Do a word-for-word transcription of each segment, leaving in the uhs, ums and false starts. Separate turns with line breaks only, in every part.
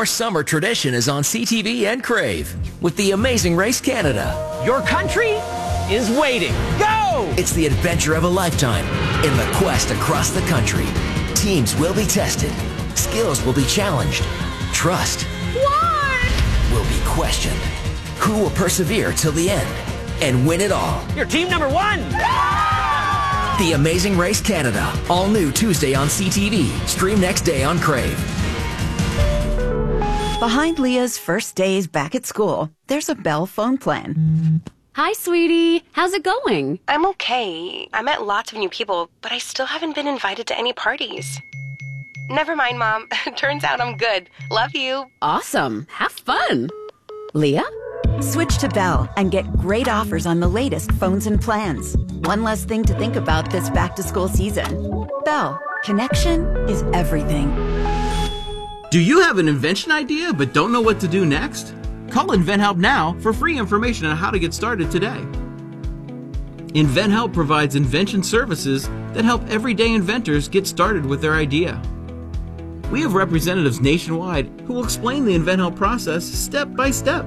more summer tradition is on C T V and Crave with The Amazing Race Canada.
Your country is waiting. Go!
It's the adventure of a lifetime in the quest across the country. Teams will be tested. Skills will be challenged. Trust
What?
will be questioned. Who will persevere till the end and win it all?
You're team number one!
The Amazing Race Canada. All new Tuesday on C T V. Stream next day on Crave.
Behind Leah's first days back at school, there's a Bell phone plan.
Hi, sweetie. How's it going?
I'm okay. I met lots of new people, but I still haven't been invited to any parties. Never mind, Mom. Turns out I'm good. Love you.
Awesome. Have fun. Leah?
Switch to Bell and get great offers on the latest phones and plans. One less thing to think about this back-to-school season. Bell. Connection is everything.
Do you have an invention idea but don't know what to do next? Call InventHelp now for free information on how to get started today. InventHelp provides invention services that help everyday inventors get started with their idea. We have representatives nationwide who will explain the InventHelp process step by step.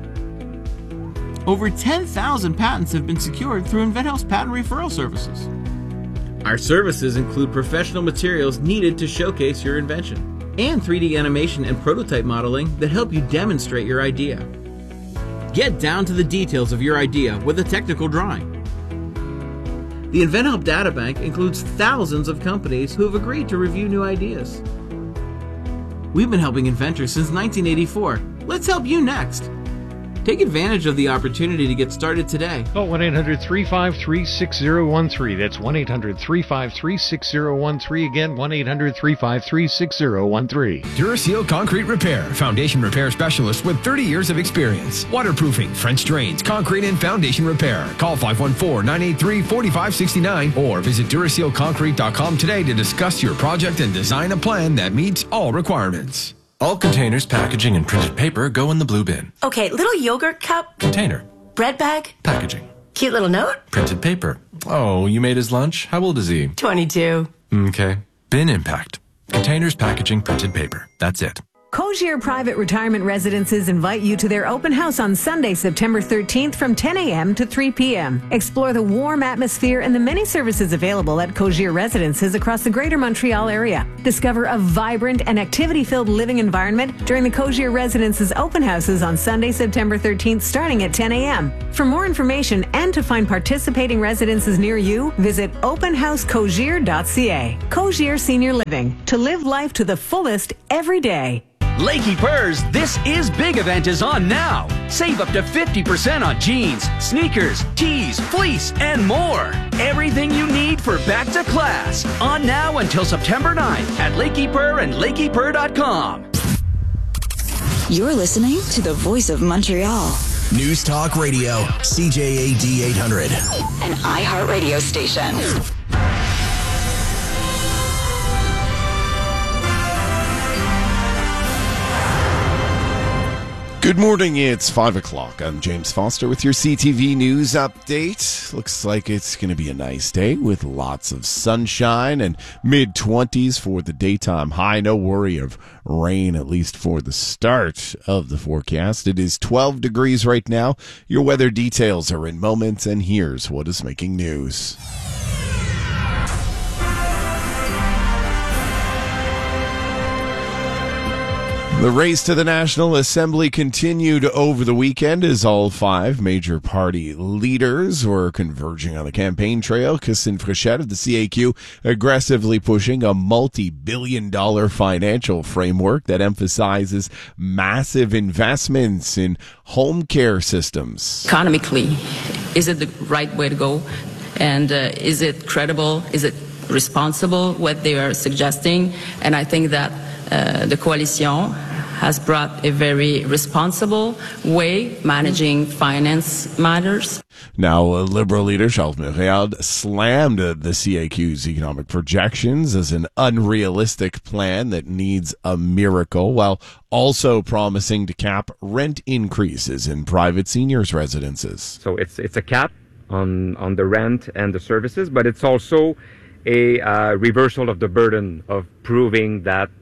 Over ten thousand patents have been secured through InventHelp's patent referral services. Our services include professional materials needed to showcase your invention, and three D animation and prototype modeling that help you demonstrate your idea. Get down to the details of your idea with a technical drawing. The InventHelp Databank includes thousands of companies who have agreed to review new ideas. We've been helping inventors since nineteen eighty-four. Let's help you next. Take advantage of the opportunity to get started today.
Call one eight hundred, three five three, six zero one three. That's one eight hundred, three five three, six zero one three. Again, one eight hundred, three five three, six zero one three.
Duraseal Concrete Repair. Foundation repair specialist with thirty years of experience. Waterproofing, French drains, concrete and foundation repair. Call five one four, nine eight three, four five six nine or visit Duraseal Concrete dot com today to discuss your project and design a plan that meets all requirements.
All containers, packaging, and printed paper go in the blue bin.
Okay, little yogurt cup.
Container.
Bread bag.
Packaging.
Cute little note.
Printed paper. Oh, you made his lunch? How old is he?
twenty-two.
Okay. Bin impact. Containers, packaging, printed paper. That's it.
Cogir Private Retirement Residences invite you to their open house on Sunday, September thirteenth from ten a.m. to three p.m. Explore the warm atmosphere and the many services available at Cogir Residences across the Greater Montreal area. Discover a vibrant and activity-filled living environment during the Cogir Residences open houses on Sunday, September thirteenth, starting at ten a.m. For more information and to find participating residences near you, visit open house cogir dot c a. Cogir Senior Living. To live life to the fullest every day.
Lakey Purrs, this is big event is on now. Save up to fifty percent on jeans, sneakers, tees, fleece, and more. Everything you need for back to class. On now until September ninth at Lakey Purr and lakey purr dot com.
You're listening to the Voice of Montreal.
News Talk Radio, C J A D eight hundred.
An iHeart radio station.
Good morning, it's five o'clock. I'm James Foster with your C T V News Update. Looks like it's going to be a nice day with lots of sunshine and mid-twenties for the daytime high. No worry of rain, at least for the start of the forecast. It is twelve degrees right now. Your weather details are in moments, and here's what is making news. The race to the National Assembly continued over the weekend as all five major party leaders were converging on the campaign trail. Christine Fréchette of the C A Q aggressively pushing a multi-billion dollar financial framework that emphasizes massive investments in home care systems.
Economically, is it the right way to go? And uh, is it credible? Is it responsible, what they are suggesting? And I think that uh, the coalition has brought a very responsible way managing finance matters.
Now, Liberal leader Charles Myriad slammed the C A Q's economic projections as an unrealistic plan that needs a miracle, while also promising to cap rent increases in private seniors' residences.
So it's it's a cap on, on the rent and the services, but it's also a uh, reversal of the burden of proving that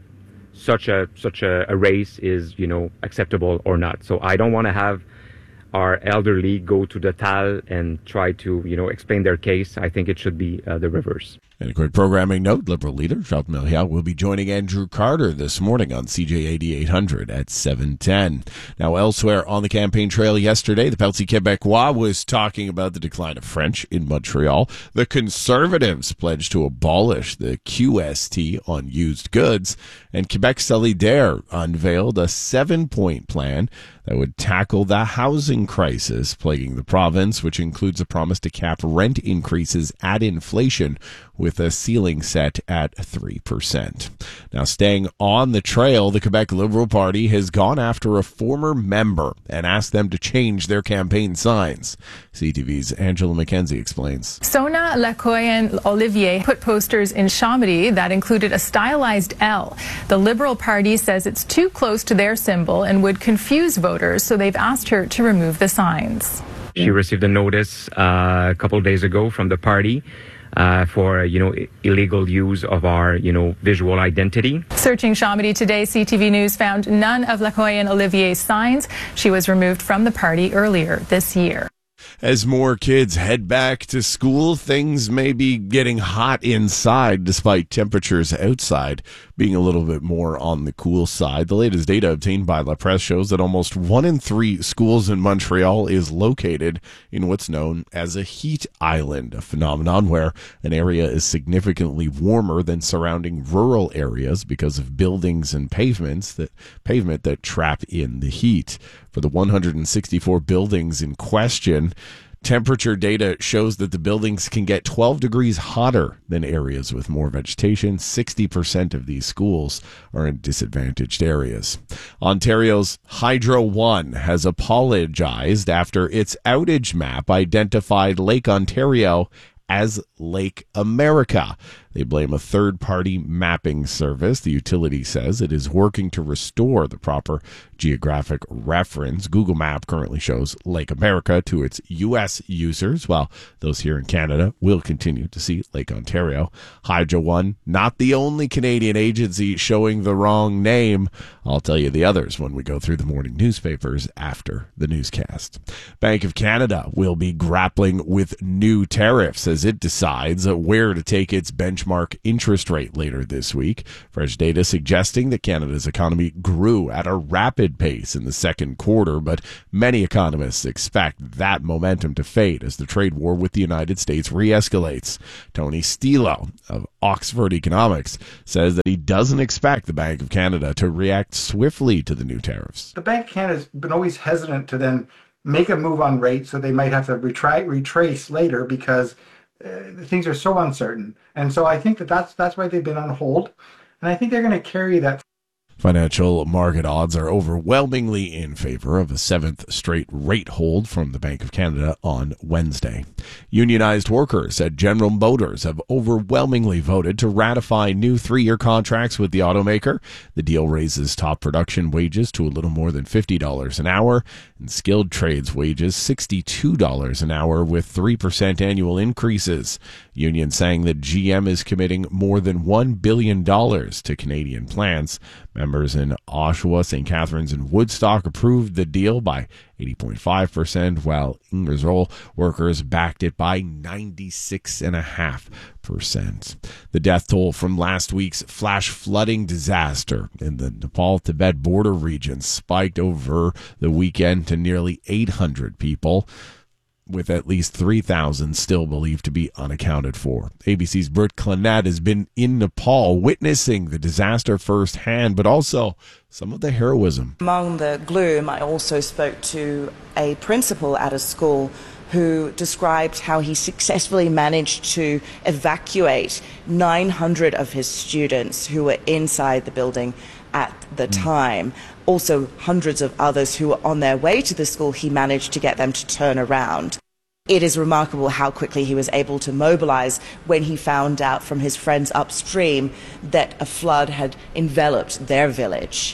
such a such a, a race is, you know, acceptable or not. So I don't want to have our elderly go to the T A L and try to, you know, explain their case. I think it should be uh, the reverse.
And a quick programming note, Liberal leader Charles Milliard will be joining Andrew Carter this morning on C J eighty-eight hundred at seven ten. Now, elsewhere on the campaign trail yesterday, the Parti Québécois was talking about the decline of French in Montreal. The Conservatives pledged to abolish the Q S T on used goods. And Québec Solidaire unveiled a seven-point plan that would tackle the housing crisis plaguing the province, which includes a promise to cap rent increases at inflation with a ceiling set at three percent. Now, staying on the trail, the Quebec Liberal Party has gone after a former member and asked them to change their campaign signs. C T V's Angela McKenzie explains.
Sona Lacoyan-Olivier put posters in Chambéry that included a stylized L. The Liberal Party says it's too close to their symbol and would confuse voters, so they've asked her to remove the signs.
She received a notice uh, a couple of days ago from the party uh, for, you know, illegal use of our, you know, visual identity.
Searching Chambéry today, C T V News found none of Lacoyan-Olivier's signs. She was removed from the party earlier this year.
As more kids head back to school, things may be getting hot inside despite temperatures outside being a little bit more on the cool side. The latest data obtained by La Presse shows that almost one in three schools in Montreal is located in what's known as a heat island, a phenomenon where an area is significantly warmer than surrounding rural areas because of buildings and pavements that pavement that trap in the heat. For the one hundred sixty-four buildings in question, temperature data shows that the buildings can get twelve degrees hotter than areas with more vegetation. sixty percent of these schools are in disadvantaged areas. Ontario's Hydro One has apologized after its outage map identified Lake Ontario as Lake America. They blame a third-party mapping service. The utility says it is working to restore the proper geographic reference. Google Map currently shows Lake America to its U S users, while those here in Canada will continue to see Lake Ontario. Hydro One, not the only Canadian agency showing the wrong name. I'll tell you the others when we go through the morning newspapers after the newscast. Bank of Canada will be grappling with new tariffs as it decides where to take its benchmark benchmark interest rate later this week. Fresh data suggesting that Canada's economy grew at a rapid pace in the second quarter, but many economists expect that momentum to fade as the trade war with the United States re-escalates. Tony Stilo of Oxford Economics says that he doesn't expect the Bank of Canada to react swiftly to the new tariffs.
The Bank of Canada has been always hesitant to then make a move on rates, so they might have to retry, retrace later because uh, things are so uncertain. And so I think that that's, that's why they've been on hold. And I think they're going to carry that.
Financial market odds are overwhelmingly in favor of a seventh straight rate hold from the Bank of Canada on Wednesday. Unionized workers at General Motors have overwhelmingly voted to ratify new three-year contracts with the automaker. The deal raises top production wages to a little more than fifty dollars an hour and skilled trades wages sixty-two dollars an hour with three percent annual increases. Union saying that G M is committing more than one billion dollars to Canadian plants. Members in Oshawa, Saint Catharines, and Woodstock approved the deal by eighty point five percent, while Ingersoll workers backed it by ninety-six point five percent. The death toll from last week's flash flooding disaster in the Nepal-Tibet border region spiked over the weekend to nearly eight hundred people, with at least three thousand still believed to be unaccounted for. A B C's Bert Clannad has been in Nepal witnessing the disaster firsthand, but also some of the heroism.
Among the gloom, I also spoke to a principal at a school who described how he successfully managed to evacuate nine hundred of his students who were inside the building at the mm. time. Also, hundreds of others who were on their way to the school, he managed to get them to turn around. It is remarkable how quickly he was able to mobilize when he found out from his friends upstream that a flood had enveloped their village.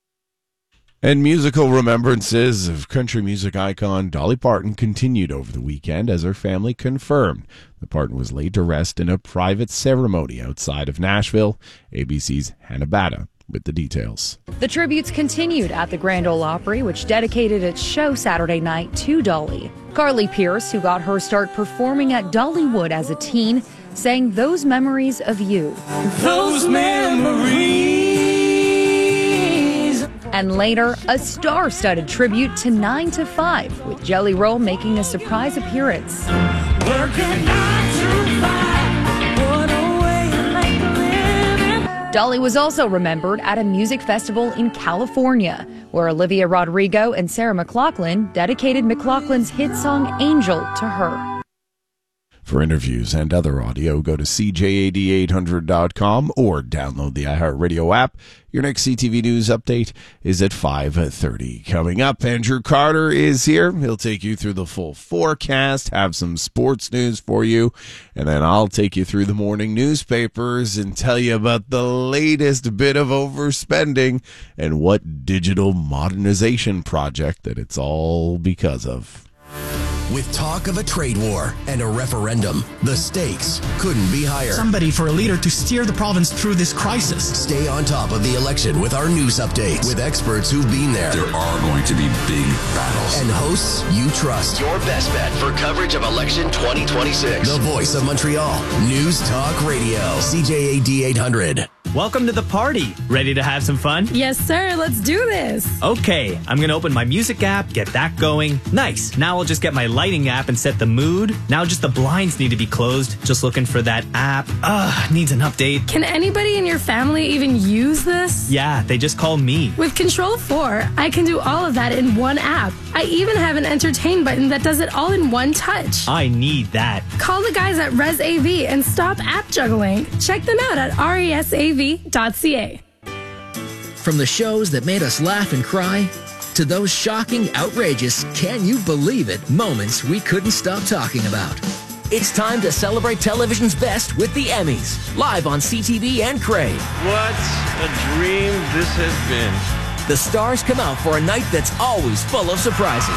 And musical remembrances of country music icon Dolly Parton continued over the weekend as her family confirmed that Parton was laid to rest in a private ceremony outside of Nashville. A B C's Hannah Batta with the details.
The tributes continued at the Grand Ole Opry, which dedicated its show Saturday night to Dolly. Carly Pierce, who got her start performing at Dollywood as a teen, sang Those Memories of You.
Those memories.
And later, a star-studded tribute to nine to five, with Jelly Roll making a surprise appearance.
Working nine to five. What a way to make a living.
Dolly was also remembered at a music festival in California, where Olivia Rodrigo and Sarah McLachlan dedicated McLachlan's hit song Angel to her.
For interviews and other audio, go to C J A D eight hundred dot com or download the iHeartRadio app. Your next C T V News update is at five thirty. Coming up, Andrew Carter is here. He'll take you through the full forecast, have some sports news for you, and then I'll take you through the morning newspapers and tell you about the latest bit of overspending and what digital modernization project that it's all because of.
With talk of a trade war and a referendum, the stakes couldn't be higher.
Somebody for a leader to steer the province through this crisis.
Stay on top of the election with our news updates with experts who've been there.
There are going to be big battles.
And hosts you trust. Your best bet for coverage of election twenty twenty-six. The voice of Montreal. News Talk Radio. C J A D eight hundred.
Welcome to the party. Ready to have some fun?
Yes, sir. Let's do this.
Okay, I'm going to open my music app, get that going. Nice. Now I'll just get my lighting app and set the mood. Now just the blinds need to be closed. Just looking for that app. Ugh, needs an update.
Can anybody in your family even use this?
Yeah, they just call me.
With Control four, I can do all of that in one app. I even have an entertain button that does it all in one touch.
I need that.
Call the guys at Res A V and stop app juggling. Check them out at R E S A V dot C A.
From the shows that made us laugh and cry to those shocking, outrageous, can you believe it moments we couldn't stop talking about. It's time to celebrate television's best with the Emmys, live on C T V and Crave.
What a dream this has been.
The stars come out for a night that's always full of surprises.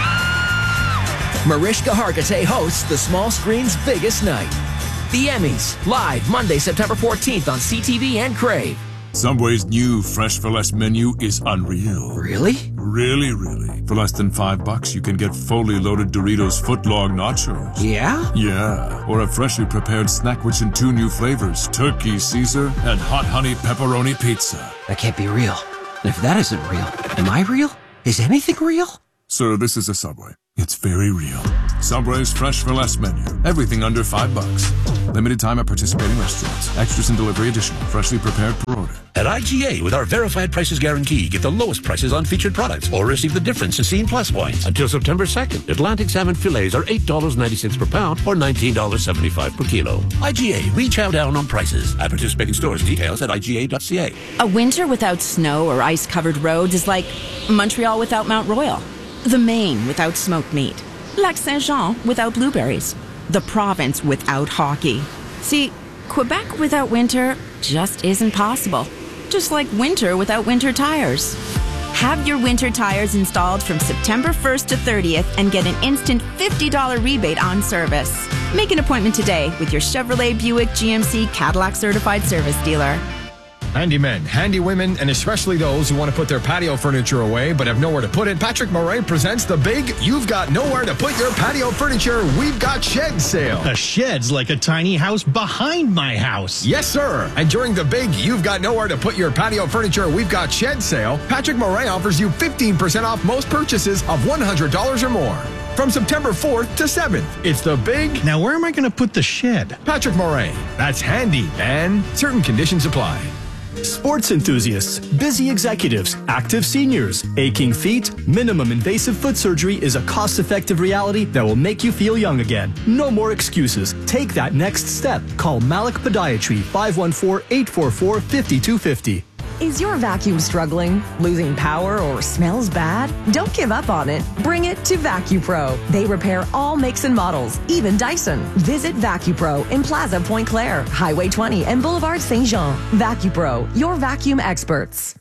Mariska Hargitay hosts the small screen's biggest night. The Emmys, live Monday, September fourteenth on C T V and Crave.
Subway's new Fresh for Less menu is unreal.
Really?
Really, really. For less than five bucks, you can get fully loaded Doritos footlong nachos.
Yeah?
Yeah. Or a freshly prepared snack which in two new flavors, Turkey Caesar and Hot Honey Pepperoni Pizza.
That can't be real. If that isn't real, am I real? Is anything real?
Sir, this is a Subway. It's very real. Subway's Fresh for Less menu. Everything under five bucks. Limited time at participating restaurants. Extras and delivery additional. Freshly prepared per order.
At I G A, with our verified prices guarantee, get the lowest prices on featured products or receive the difference in Scene Plus points. Until September second, Atlantic salmon fillets are eight dollars and ninety-six cents per pound or nineteen dollars and seventy-five cents per kilo. I G A, we chow down on prices. At participating stores, details at I G A dot C A.
A winter without snow or ice-covered roads is like Montreal without Mount Royal. The Maine without smoked meat. Lac Saint-Jean without blueberries. The province without hockey. See, Quebec without winter just isn't possible. Just like winter without winter tires. Have your winter tires installed from September first to thirtieth and get an instant fifty dollars rebate on service. Make an appointment today with your Chevrolet, Buick, G M C, Cadillac certified service dealer.
Handy men, handy women, and especially those who want to put their patio furniture away but have nowhere to put it, Patrick Moray presents the big You've Got Nowhere to Put Your Patio Furniture We've Got Shed sale.
A shed's like a tiny house behind my house.
Yes, sir. And during the big You've Got Nowhere to Put Your Patio Furniture We've Got Shed sale, Patrick Moray offers you fifteen percent off most purchases of one hundred dollars or more. From September fourth to seventh, it's the big...
Now, where am I going to put the shed?
Patrick Moray. That's handy, and certain conditions apply.
Sports enthusiasts, busy executives, active seniors, aching feet, minimum invasive foot surgery is a cost-effective reality that will make you feel young again. No more excuses. Take that next step. Call Malik Podiatry, five one four, eight four four, five two five zero.
Is your vacuum struggling, losing power, or smells bad? Don't give up on it. Bring it to VacuPro. They repair all makes and models, even Dyson. Visit VacuPro in Plaza Point Claire, Highway twenty, and Boulevard Saint Jean. VacuPro, your vacuum experts.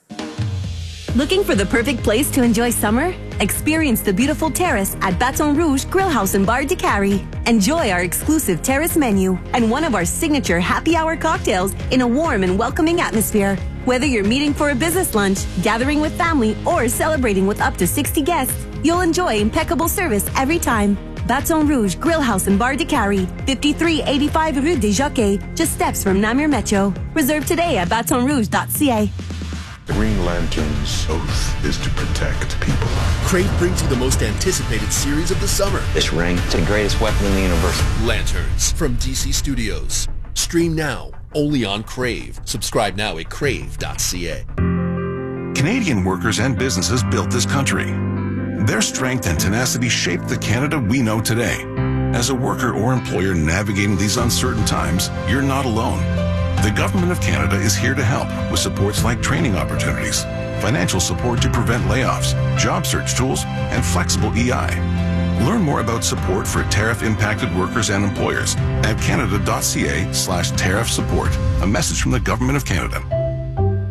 Looking for the perfect place to enjoy summer? Experience the beautiful terrace at Baton Rouge Grill House and Bar de Cary. Enjoy our exclusive terrace menu and one of our signature happy hour cocktails in a warm and welcoming atmosphere. Whether you're meeting for a business lunch, gathering with family, or celebrating with up to sixty guests, you'll enjoy impeccable service every time. Baton Rouge Grill House and Bar de Cary, fifty-three eighty-five Rue des Jockeys, just steps from Namur Metro. Reserve today at baton rouge dot c a.
The Green Lantern's oath is to protect people.
Crave brings you the most anticipated series of the summer.
This ring is the greatest weapon in the universe.
Lanterns from D C Studios. Stream now, only on Crave. Subscribe now at crave dot c a.
Canadian workers and businesses built this country. Their strength and tenacity shaped the Canada we know today. As a worker or employer navigating these uncertain times, you're not alone. The Government of Canada is here to help with supports like training opportunities, financial support to prevent layoffs, job search tools, and flexible E I. Learn more about support for tariff-impacted workers and employers at canada dot c a slash tariff support. A message from the Government of Canada.